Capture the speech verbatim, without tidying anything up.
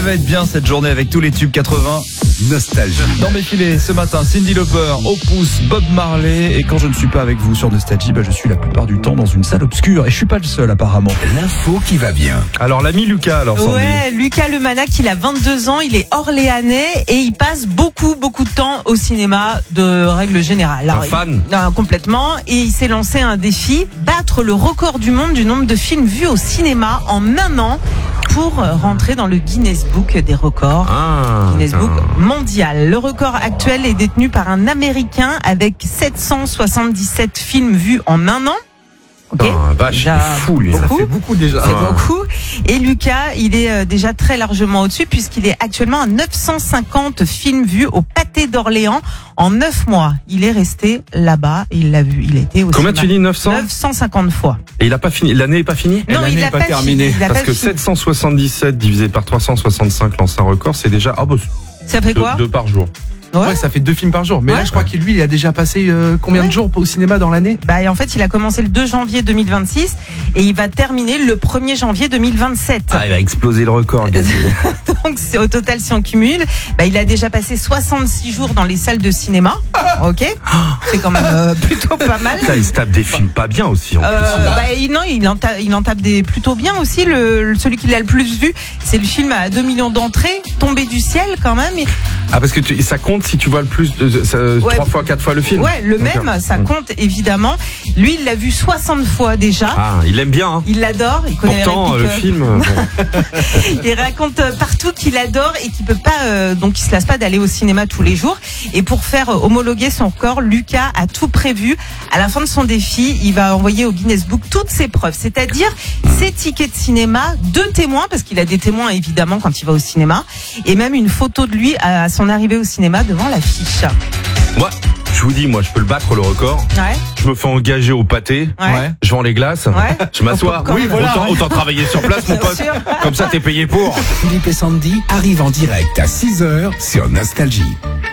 va être bien cette journée avec tous les tubes quatre-vingts. Nostalgie. Dans mes filets ce matin, Cyndi Lauper, Opus, Bob Marley. Et quand je ne suis pas avec vous sur Nostalgie, bah je suis la plupart du temps dans une salle obscure. Et je suis pas le seul apparemment. L'info qui va bien. Alors l'ami Lucas, alors Sandy. Ouais, Lucas Lemanac, il a vingt-deux ans, il est orléanais et il passe beaucoup, beaucoup de temps au cinéma de règle générale. Alors, Un fan il, non, complètement. Et il s'est lancé un défi, battre le record du monde du nombre de films vus au cinéma en un an pour rentrer dans le Guinness Book des records. Ah, Guinness Book ah. mondial. Le record actuel est détenu par un Américain avec sept cent soixante-dix-sept films vus en un an. Ok. Ah, vache, Déjà il est fou lui. beaucoup. Ça fait beaucoup déjà. C'est Ah. beaucoup. Et Lucas, il est euh, déjà très largement au-dessus puisqu'il est actuellement à neuf cent cinquante films vus au Pâté d'Orléans en neuf mois. Il est resté là-bas et il l'a vu. Il a été au Combien cinéma tu dis, neuf cents neuf cent cinquante fois. Et il a pas fini. L'année est pas finie. Non, l'année il est n'a pas pas terminée. fini. Il a Parce pas que fini. sept cent soixante-dix-sept divisé par trois cent soixante-cinq, l'ancien record, c'est déjà ah bah, Ça fait deux, quoi? deux par jour. Ouais. Ouais, ça fait deux films par jour. Mais Ouais. là, je crois que lui, il a déjà passé euh, combien Ouais. de jours au cinéma dans l'année? Bah, et en fait, il a commencé le deux janvier deux mille vingt-six et il va terminer le premier janvier deux mille vingt-sept. Ah, il va exploser le record. Gazi. Donc, c'est au total, si on cumule, bah, il a déjà passé soixante-six jours dans les salles de cinéma. Ok. C'est quand même euh, plutôt pas mal. Ça, il se tape des films pas bien aussi. En Euh, plus. bah, il- non, il en, tape, il en tape des plutôt bien aussi. Le, le- celui qui l'a le plus vu, c'est le film à deux millions d'entrées, Tombé du ciel quand même. Et- Ah, parce que tu, ça compte si tu vois le plus, de, ça, Ouais. trois fois, quatre fois le film. ouais, le D'accord. même, ça Mm. compte évidemment. Lui, il l'a vu soixante fois déjà. Ah, il aime bien. Hein. Il l'adore. Il connaît Pourtant, les le répliques, film. euh, bon. Il raconte euh, partout qu'il adore et qu'il peut pas, euh, donc il se lasse pas d'aller au cinéma tous les jours. Et pour faire euh, homologuer son record, Lucas a tout prévu. À la fin de son défi, il va envoyer au Guinness Book toutes ses preuves, c'est-à-dire ses tickets de cinéma, deux témoins, parce qu'il a des témoins évidemment quand il va au cinéma, et même une photo de lui à son arrivée au cinéma devant l'affiche. Moi, je vous dis, moi, je peux le battre le record. Ouais. Je me fais engager au pâté. Ouais. Je vends les glaces. Ouais. Je m'assois. Au popcorn. Oui, voilà. Autant, autant travailler sur place, mon Bien pote. sûr. Comme ça, t'es payé pour. Philippe et Sandy arrivent en direct à six heures sur Nostalgie.